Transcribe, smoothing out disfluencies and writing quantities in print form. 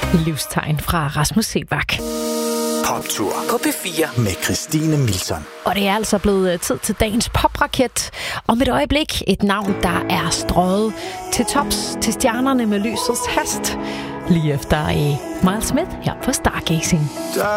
Livstegn fra Rasmus Seebach. Poptur på P4 med Christine Milton. Og det er altså blevet tid til dagens popraket. Om et øjeblik et navn, der er strøget til tops til stjernerne med lysets hast. Lige efter Miles Smith her på Stargazing.